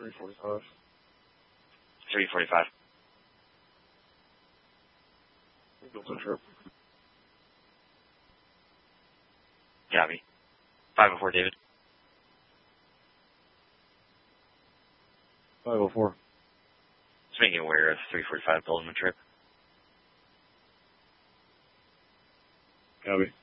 345. 345. Built-in trip. Copy. 504, David. 504. Just making you aware of 345 Buildman trip. Copy.